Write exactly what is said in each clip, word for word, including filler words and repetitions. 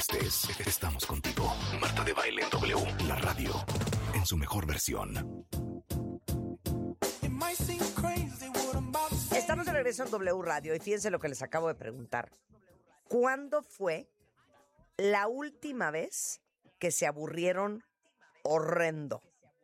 estés, estamos contigo. Marta de Baile en W, la radio, en su mejor versión. Estamos de regreso en W Radio y fíjense lo que les acabo de preguntar. ¿Cuándo fue la última vez que se aburrieron horrendo?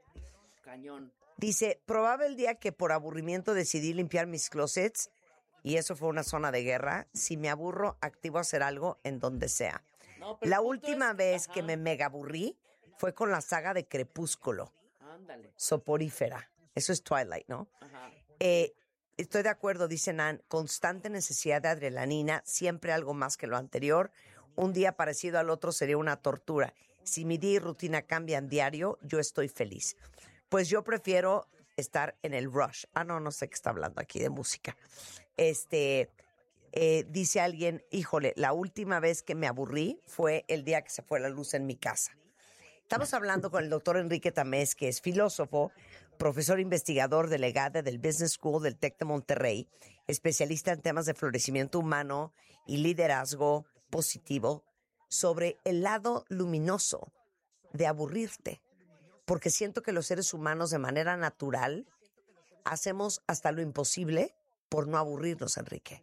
Cañón. Dice, probable el día que por aburrimiento decidí limpiar mis closets y eso fue una zona de guerra. Si me aburro, activo a hacer algo en donde sea. No, pero la el punto última es- vez ajá. que me mega aburrí fue con la saga de Crepúsculo. Ándale. Soporífera. Eso es Twilight, ¿no? Ajá. Eh, estoy de acuerdo, dice Nan, constante necesidad de adrenalina, siempre algo más que lo anterior. Un día parecido al otro sería una tortura. Si mi día y rutina cambian diario, yo estoy feliz. Pues yo prefiero estar en el rush. Ah, no, no sé qué está hablando aquí de música. Este, eh, dice alguien, híjole, la última vez que me aburrí fue el día que se fue la luz en mi casa. Estamos hablando con el doctor Enrique Tamés, que es filósofo, profesor investigador delegado del Business School del TEC de Monterrey, especialista en temas de florecimiento humano y liderazgo positivo, sobre el lado luminoso de aburrirte. Porque siento que los seres humanos de manera natural hacemos hasta lo imposible por no aburrirnos, Enrique.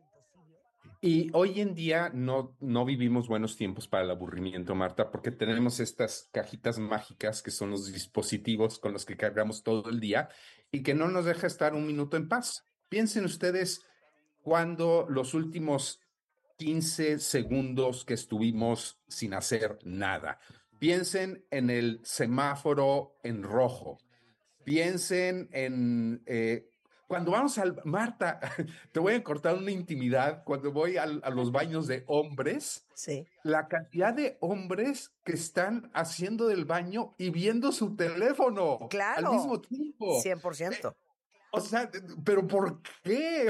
Y hoy en día no, no vivimos buenos tiempos para el aburrimiento, Marta, porque tenemos estas cajitas mágicas que son los dispositivos con los que cargamos todo el día y que no nos deja estar un minuto en paz. Piensen ustedes cuando los últimos quince segundos que estuvimos sin hacer nada. Piensen en el semáforo en rojo. Piensen en... Eh, cuando vamos al... Marta, te voy a cortar una intimidad. Cuando voy al, a los baños de hombres, Sí. la cantidad de hombres que están haciendo del baño y viendo su teléfono Claro. al mismo tiempo. cien por ciento. O sea, ¿pero por qué?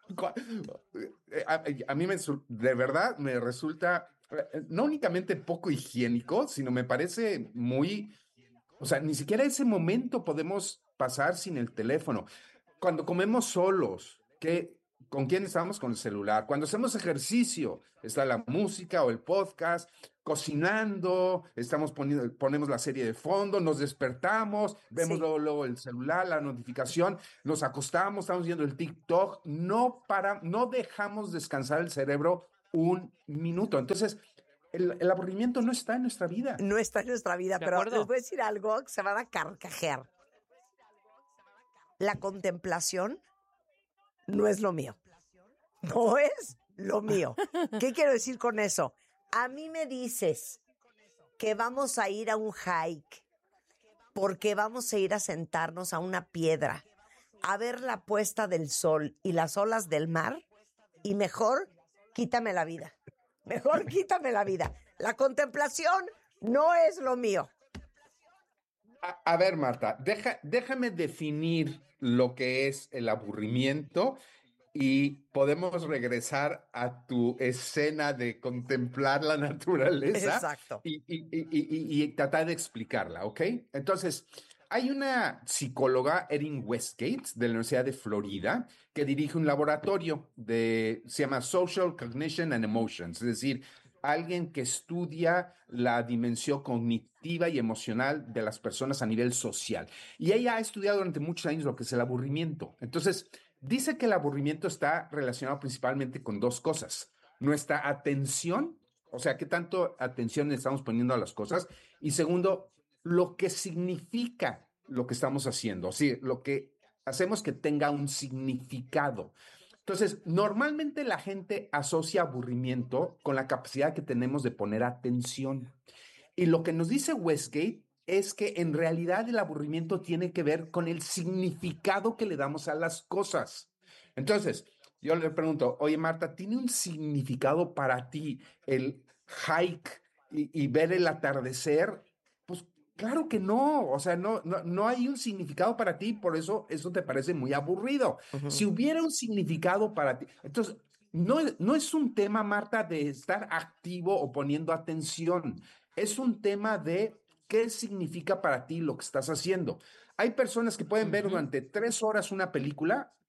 A, a mí me, de verdad me resulta no únicamente poco higiénico, sino me parece muy... O sea, ni siquiera ese momento podemos pasar sin el teléfono. Cuando comemos solos, ¿qué, ¿con quién estamos? Con el celular. Cuando hacemos ejercicio, está la música o el podcast. Cocinando, estamos poniendo, ponemos la serie de fondo, nos despertamos, vemos Sí. luego, luego el celular, la notificación, nos acostamos, estamos viendo el TikTok. No para, no dejamos descansar el cerebro un minuto. Entonces, el, el aburrimiento no está en nuestra vida. No está en nuestra vida, De pero acuerdo. les voy a decir algo que se van a carcajear. La contemplación no es lo mío. No es lo mío. ¿Qué quiero decir con eso? A mí me dices que vamos a ir a un hike porque vamos a ir a sentarnos a una piedra a ver la puesta del sol y las olas del mar y mejor quítame la vida. Mejor quítame la vida. La contemplación no es lo mío. A, a ver, Marta, deja, déjame definir lo que es el aburrimiento y podemos regresar a tu escena de contemplar la naturaleza. Exacto. Y, y, y, y, y tratar de explicarla, ¿ok? Entonces, hay una psicóloga, Erin Westgate, de la Universidad de Florida, que dirige un laboratorio de, se llama Social Cognition and Emotions, es decir, alguien que estudia la dimensión cognitiva y emocional de las personas a nivel social. Y ella ha estudiado durante muchos años lo que es el aburrimiento. Entonces, dice que el aburrimiento está relacionado principalmente con dos cosas. Nuestra atención, o sea, qué tanto atención le estamos poniendo a las cosas. Y segundo, lo que significa lo que estamos haciendo. O sea, lo que hacemos que tenga un significado. Entonces, normalmente la gente asocia aburrimiento con la capacidad que tenemos de poner atención. Y lo que nos dice Westgate es que en realidad el aburrimiento tiene que ver con el significado que le damos a las cosas. Entonces, yo le pregunto, oye Marta, ¿tiene un significado para ti el hike y, y ver el atardecer? Pues claro que no, o sea, no, no, no hay un significado para ti, por eso eso te parece muy aburrido. Uh-huh. Si hubiera un significado para ti, entonces no, no es un tema, Marta, de estar activo o poniendo atención, es un tema de qué significa para ti lo que estás haciendo. Hay personas que pueden uh-huh. ver durante tres horas una película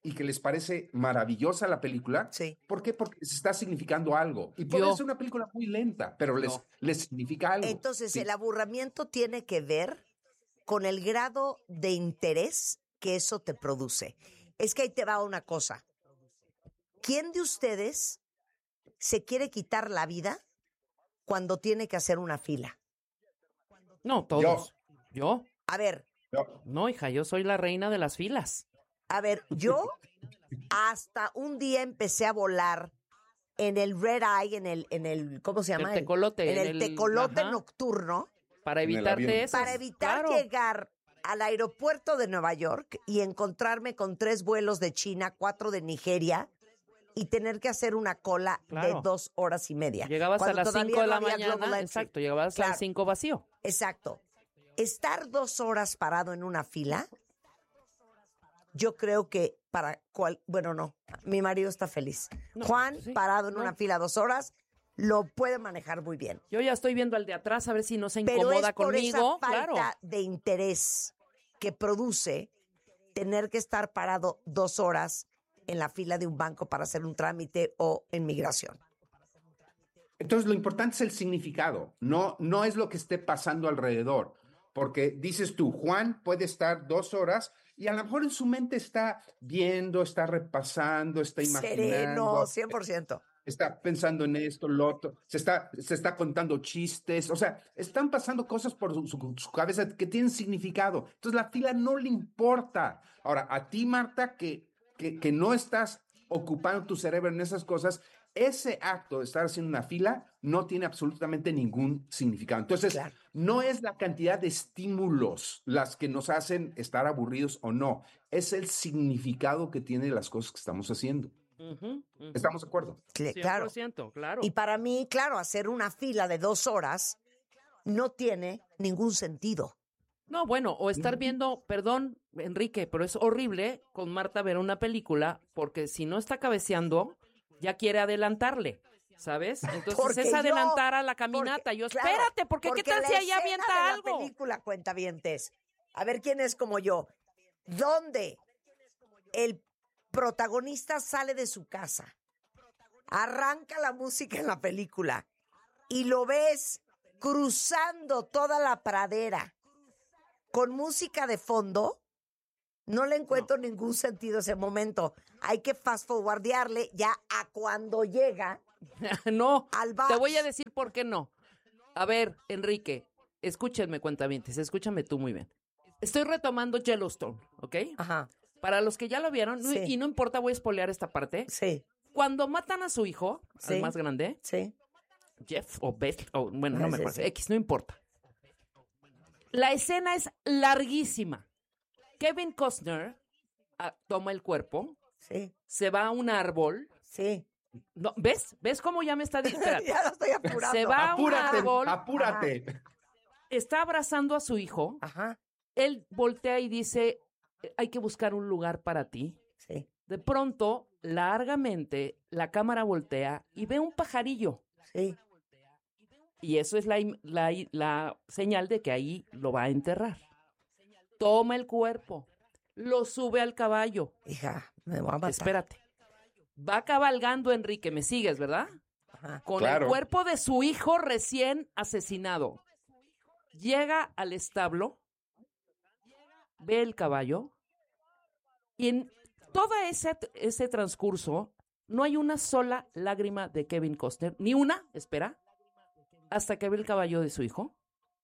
y que les parece maravillosa la película. Sí. ¿Por qué? Porque les está significando algo. Y puede Yo. ser una película muy lenta, pero les, No. les significa algo. Entonces, Sí. el aburrimiento tiene que ver con el grado de interés que eso te produce. Es que ahí te va una cosa. ¿Quién de ustedes se quiere quitar la vida cuando tiene que hacer una fila? No, todos. ¿Yo? A ver, No. No, hija, yo soy la reina de las filas. a ver, yo hasta un día empecé a volar en el Red Eye, en el, en el, ¿cómo se llama? El tecolote, En el, en el- tecolote ajá. nocturno, Para En el evitarte avión. eso. para evitar llegar al aeropuerto de Nueva York y encontrarme con tres vuelos de China, cuatro de Nigeria y tener que hacer una cola Claro. de dos horas y media. Llegabas Cuando a las todavía cinco de no la había mañana. Global Entry. Exacto, llegabas a Claro. las cinco vacío. Exacto. Estar dos horas parado en una fila, yo creo que para cual, bueno, no, mi marido está feliz. No, Juan, sí, parado en no. una fila dos horas, lo puede manejar muy bien. Yo ya estoy viendo al de atrás a ver si no se Pero incomoda es por conmigo. esa falta Claro. de interés que produce tener que estar parado dos horas en la fila de un banco para hacer un trámite o en migración. Entonces, lo importante es el significado, no, no es lo que esté pasando alrededor. Porque dices tú, Juan puede estar dos horas y a lo mejor en su mente está viendo, está repasando, está imaginando. Sereno, cien por ciento. Está pensando en esto, lo otro, se está, se está contando chistes, o sea, están pasando cosas por su, su- su cabeza que tienen significado. Entonces la fila no le importa. Ahora, a ti, Marta, que, que, que no estás ocupando tu cerebro en esas cosas, ese acto de estar haciendo una fila no tiene absolutamente ningún significado. Entonces, Claro. no es la cantidad de estímulos las que nos hacen estar aburridos o no, es el significado que tienen las cosas que estamos haciendo. Ujú, ujú. ¿Estamos de acuerdo? Cl- cien por Claro. ciento, claro. Y para mí, claro, hacer una fila de dos horas no tiene ningún sentido. No, bueno, o estar viendo, perdón, Enrique, pero es horrible con Marta ver una película porque si no está cabeceando, ya quiere adelantarle, ¿sabes? Entonces Porque es yo- adelantar a la caminata. Porque, yo, claro, espérate, porque, ¿qué tal la si ahí escena avienta de algo? La película, cuentavientes. A ver quién es como yo. ¿Dónde el protagonista sale de su casa, arranca la música en la película y lo ves cruzando toda la pradera con música de fondo? No le encuentro ningún sentido ese momento. Hay que fast forwardearle ya a cuando llega No, al bar. te voy a decir por qué no. A ver, Enrique, escúchenme, cuentavientes, escúchame tú muy bien. Estoy retomando Yellowstone, ¿ok? Ajá, Para los que ya lo vieron, no- Sí. y no importa, voy a spoilear esta parte. sí, Cuando matan a su hijo, Sí. al más grande, sí. Jeff o Beth, o bueno, no Ah, me sí, acuerdo, sí. X, no importa. La escena es larguísima. Kevin Costner ah, toma el cuerpo, Sí, se va a un árbol. sí. No, ¿ves? ¿Ves cómo ya me está diciendo? Ya lo estoy apurando. Se va a un Apúrate, árbol, apúrate. está abrazando a su hijo. Ajá, Él voltea y dice, hay que buscar un lugar para ti. sí, De pronto, largamente, la cámara voltea y ve un pajarillo. sí. Y eso es la, im- la, i- la señal de que ahí lo va a enterrar. Toma el cuerpo, lo sube al caballo. Hija, me voy a matar. Espérate. Va cabalgando, Enrique, me sigues, ¿verdad? Ajá. Con Claro. el cuerpo de su hijo recién asesinado. Llega al establo, ve el caballo, y en todo ese, ese transcurso no hay una sola lágrima de Kevin Costner, ni una, espera, hasta que ve el caballo de su hijo.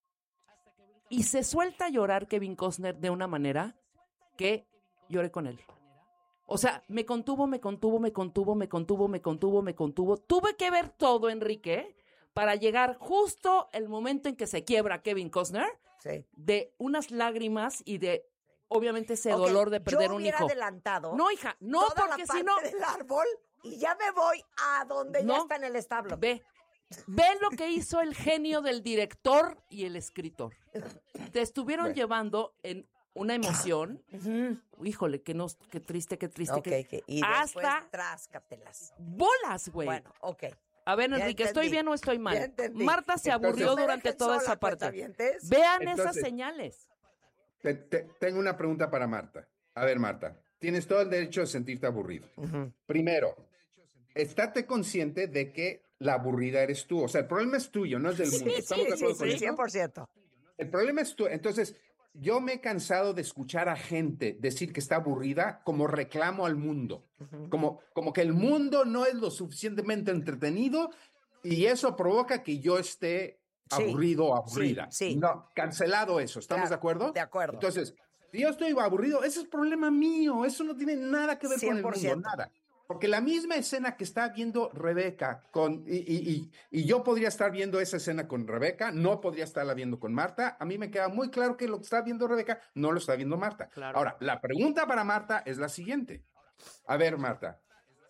Y se suelta a llorar Kevin Costner de una manera que lloré con él. O sea, me contuvo, me contuvo, me contuvo, me contuvo, me contuvo, me contuvo. Tuve que ver todo, Enrique, para llegar justo el momento en que se quiebra Kevin Costner Sí. de unas lágrimas y de, obviamente, ese Ok, dolor de perder yo un hubiera hijo. adelantado No, hija, no, toda porque la si parte no, del árbol y ya me voy a donde ya No. está en el establo. ve, ve lo que hizo el genio del director y el escritor. Te estuvieron Bueno. llevando en una emoción. Ujú. Híjole, qué, nos, qué triste, qué triste. Ok, qué- que- y después hasta tráscatelas. bolas, güey. Bueno, ok. A ver, ya Enrique, ¿estoy entendí. bien o estoy Ya mal? entendí. Marta se Entonces- aburrió No me durante dejen toda sola, esa parte. cuentavientes. Vean esas Entonces- señales. Te- te- tengo una pregunta para Marta. A ver, Marta, tienes todo el derecho de sentirte aburrido. Ujú. Primero, estate consciente de que la aburrida eres tú. O sea, el problema es tuyo, no es del mundo. Sí, ¿Estamos de sí, acuerdo sí, con sí, eso? cien por ciento. El problema es tú. Entonces, yo me he cansado de escuchar a gente decir que está aburrida como reclamo al mundo. Como, como que el mundo no es lo suficientemente entretenido y eso provoca que yo esté Sí, aburrido o aburrida. sí, sí. No, cancelado eso. ¿Estamos Claro, de acuerdo? de acuerdo. Entonces, si yo estoy aburrido, ese es problema mío. Eso no tiene nada que ver con el cien por mundo, ciento. nada. Porque la misma escena que está viendo Rebeca con, y, y, y, y yo podría estar viendo esa escena con Rebeca, no podría estarla viendo con Marta. A mí me queda muy claro que lo que está viendo Rebeca no lo está viendo Marta. Claro. Ahora, la pregunta para Marta es la siguiente. A ver, Marta,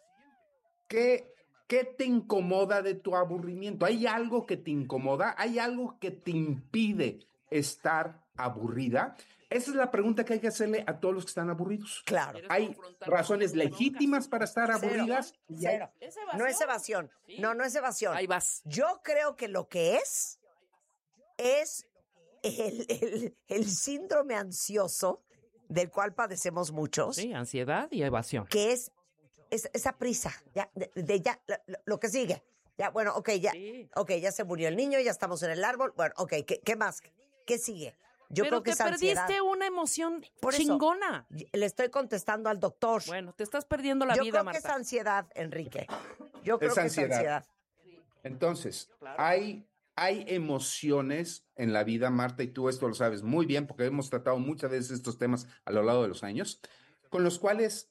¿qué, ¿qué te incomoda de tu aburrimiento? ¿Hay algo que te incomoda? ¿Hay algo que te impide estar aburrida? Esa es la pregunta que hay que hacerle a todos los que están aburridos. Claro. ¿Quieres Hay confrontar razones con tu bronca? legítimas para estar Cero, aburridas. y hay- Cero. ¿Es evasión? No es evasión. Sí. No, no es evasión. Ahí vas. Yo creo que lo que es, es el, el- el síndrome ansioso del cual padecemos muchos, Sí, ansiedad y evasión. que es, es- esa prisa, ya, de, de ya, lo, lo que sigue. Ya, bueno, ok, ya, Sí. ok, ya se murió el niño, ya estamos en el árbol. Bueno, ok, ¿qué, qué más? ¿Qué sigue? Yo Pero creo que te es ansiedad. perdiste una emoción Por eso. chingona. Le estoy contestando al doctor. Bueno, te estás perdiendo la Yo vida, creo que es Marta. ansiedad, Enrique. Yo creo Es que ansiedad. es ansiedad. Entonces, Claro. hay, hay emociones en la vida, Marta, y tú esto lo sabes muy bien, porque hemos tratado muchas veces estos temas a lo largo de los años, con los cuales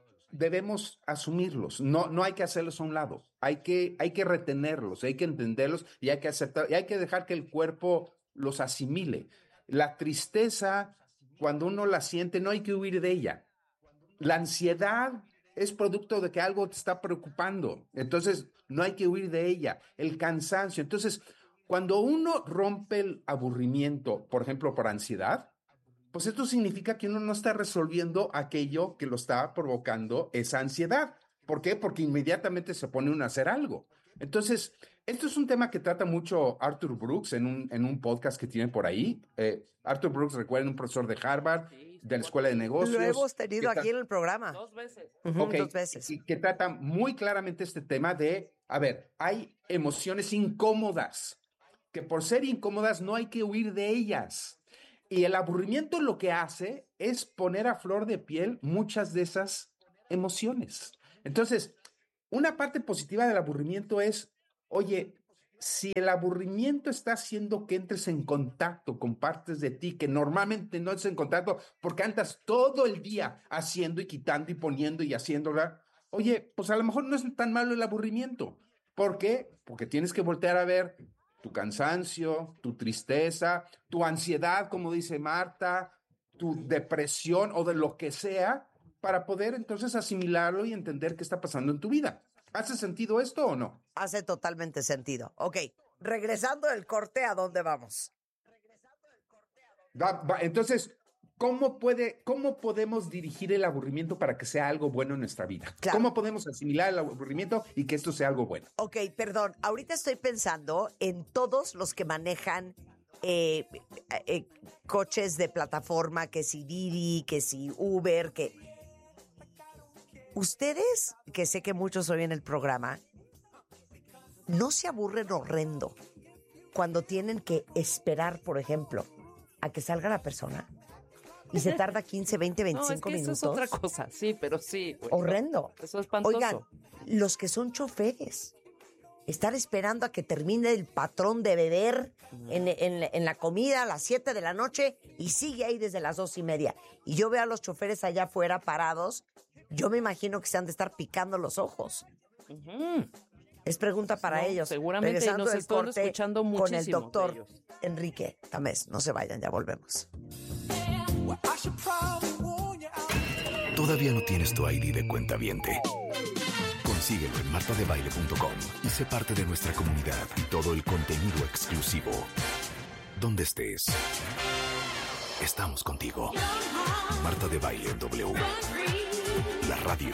debemos asumirlos. No, no hay que hacerlos a un lado. Hay que, hay que retenerlos, hay que entenderlos y hay que aceptar, y hay que dejar que el cuerpo los asimile. La tristeza, cuando uno la siente, no hay que huir de ella. La ansiedad es producto de que algo te está preocupando. Entonces, no hay que huir de ella. El cansancio. Entonces, cuando uno rompe el aburrimiento, por ejemplo, por ansiedad, pues esto significa que uno no está resolviendo aquello que lo está provocando esa ansiedad. ¿Por qué? Porque inmediatamente se pone uno a hacer algo. Entonces, esto es un tema que trata mucho Arthur Brooks en un, en un podcast que tiene por ahí. Eh, Arthur Brooks, recuerden, un profesor de Harvard, de la Escuela de Negocios. Lo hemos tenido que aquí en el programa. Dos veces. Ujú, Ok, Dos veces. y que trata muy claramente este tema de, a ver, hay emociones incómodas, que por ser incómodas no hay que huir de ellas. Y el aburrimiento lo que hace es poner a flor de piel muchas de esas emociones. Entonces, una parte positiva del aburrimiento es, oye, si el aburrimiento está haciendo que entres en contacto con partes de ti que normalmente no entres en contacto porque andas todo el día haciendo y quitando y poniendo y haciéndola, oye, pues a lo mejor no es tan malo el aburrimiento. ¿Por qué? Porque tienes que voltear a ver tu cansancio, tu tristeza, tu ansiedad, como dice Marta, tu depresión o de lo que sea, para poder entonces asimilarlo y entender qué está pasando en tu vida. ¿Hace sentido esto o no? Hace totalmente sentido. Ok, regresando del corte, ¿a dónde vamos? Va- va, entonces, ¿cómo puede, cómo podemos dirigir el aburrimiento para que sea algo bueno en nuestra vida? Claro. ¿Cómo podemos asimilar el aburrimiento y que esto sea algo bueno? Ok, perdón, ahorita estoy pensando en todos los que manejan eh, eh, coches de plataforma, que si Didi, que si Uber, que... Ustedes, que sé que muchos oyen el programa, ¿no se aburren horrendo cuando tienen que esperar, por ejemplo, a que salga la persona? Y se tarda quince, veinte, No, es veinticinco que eso minutos. es otra cosa. Sí, pero sí. güey. Horrendo. Eso es espantoso. Oigan, los que son choferes, estar esperando a que termine el patrón de beber en, en- en la comida a las siete de la noche y sigue ahí desde las dos y media. Y yo veo a los choferes allá afuera parados, yo me imagino que se han de estar picando los ojos. Ujú. Es pregunta para No, ellos. seguramente, y Regresando nos del están corte escuchando con el muchísimos de doctor ellos. Enrique Tamés. No se vayan, ya volvemos. ¿Todavía no tienes tu I D de cuentaviente? Consíguelo en marta de baile punto com y sé parte de nuestra comunidad y todo el contenido exclusivo. Donde estés, estamos contigo. Marta de Baile W. La radio.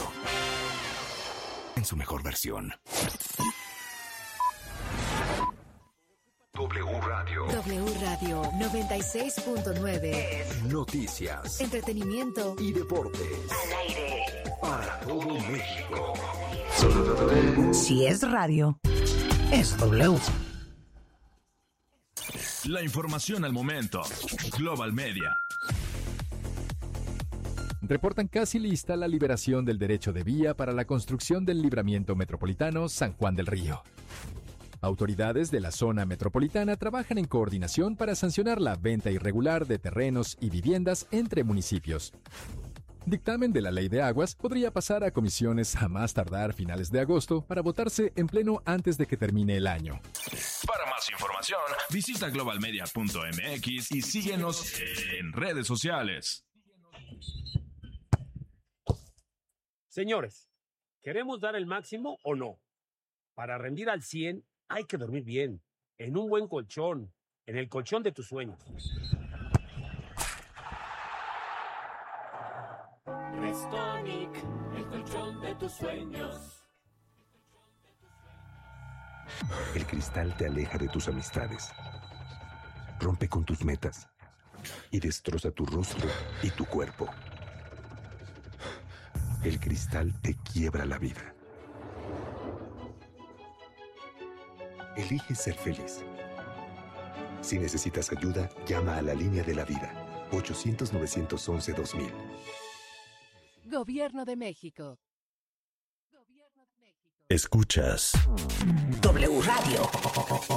En su mejor versión. W Radio. W Radio noventa y seis punto nueve. Noticias, Entretenimiento y deportes. al aire. Para todo México. Si es radio, es W. La información al momento. Global Media. Reportan casi lista la liberación del derecho de vía para la construcción del libramiento metropolitano San Juan del Río. Autoridades de la zona metropolitana trabajan en coordinación para sancionar la venta irregular de terrenos y viviendas entre municipios. Dictamen de la Ley de Aguas podría pasar a comisiones a más tardar finales de agosto para votarse en pleno antes de que termine el año. Para más información, visita global media punto m x y síguenos en redes sociales. Señores, ¿queremos dar el máximo o no? Para rendir al cien hay que dormir bien, en un buen colchón, en el colchón de tus sueños. Restonic, el colchón de tus sueños. El cristal te aleja de tus amistades, rompe con tus metas y destroza tu rostro y tu cuerpo. El cristal te quiebra la vida. Elige ser feliz. Si necesitas ayuda, llama a la línea de la vida. ochocientos, novecientos once, dos mil. Gobierno de México. Escuchas W Radio.